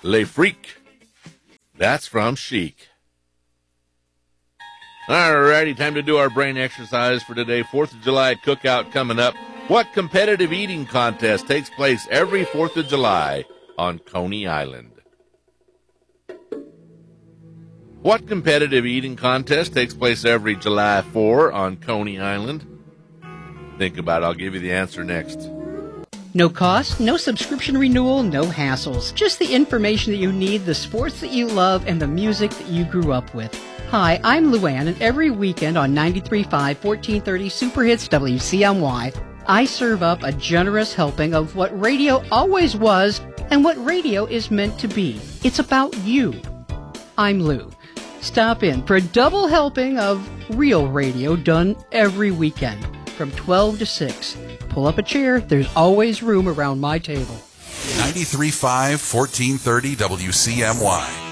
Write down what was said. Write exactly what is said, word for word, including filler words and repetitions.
Le Freak. That's from Chic. Alrighty, time to do our brain exercise for today. Fourth of July cookout coming up. What competitive eating contest takes place every Fourth of July on Coney Island? What competitive eating contest takes place every July fourth on Coney Island? Think about it. I'll give you the answer next. No cost, no subscription renewal, no hassles. Just the information that you need, the sports that you love, and the music that you grew up with. Hi, I'm Luann, and every weekend on ninety-three point five, fourteen thirty Super Hits W C M Y, I serve up a generous helping of what radio always was and what radio is meant to be. It's about you. I'm Lou. Stop in for a double helping of real radio done every weekend from twelve to six. Pull up a chair. There's always room around my table. ninety-three point five, fourteen thirty W C M Y.